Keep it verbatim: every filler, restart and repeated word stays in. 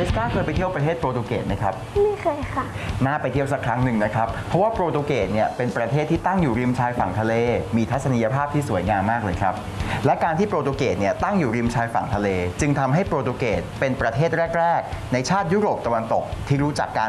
ชสกาเคยไปเที่ยวประเทศโปรตุเกสไหมครับไม่เคยค่ะน่าไปเที่ยวสักครั้งหนึ่งนะครับเพราะว่าโปรตุเกสเนี่ยเป็นประเทศที่ตั้งอยู่ริมชายฝั่งทะเลมีทัศนียภาพที่สวยงามมากเลยครับและการที่โปรตุเกสเนี่ยตั้งอยู่ริมชายฝั่งทะเลจึงทำให้โปรตุเกสเป็นประเทศแรกๆในชาติยุโรปตะวันตกที่รู้จักการ